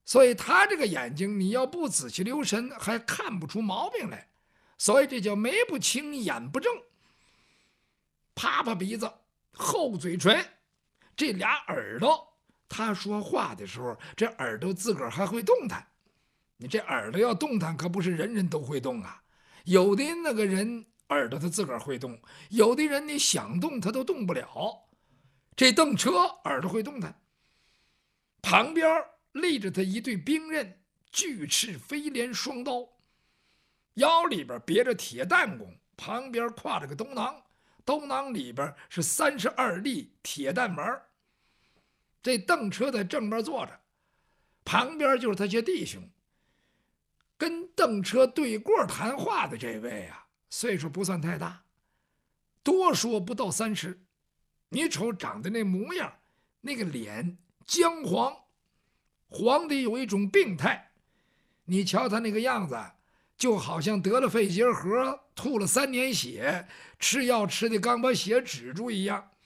所以他这个眼睛，你要不仔细留神，还看不出毛病来。所以这叫眉不清，眼不正，趴趴鼻子，厚嘴唇，这俩耳朵。他说话的时候，这耳朵自个儿还会动弹。你这耳朵要动弹，可不是人人都会动啊。有的那个人耳朵他自个儿会动，有的人你想动他都动不了。这邓车耳朵会动弹，旁边立着他一对兵刃，巨翅飞镰双刀，腰里边别着铁弹弓，旁边挎着个兜囊，兜囊里边是32粒铁弹丸。这邓车在正面坐着，旁边就是他些弟兄。跟邓车对过谈话的这位啊，岁数不算太大，多说不到30。你瞅长得那模样，那个脸姜黄，黄的有一种病态。你瞧他那个样子，就好像得了肺结核，吐了3年血，吃药吃的刚把血止住一样。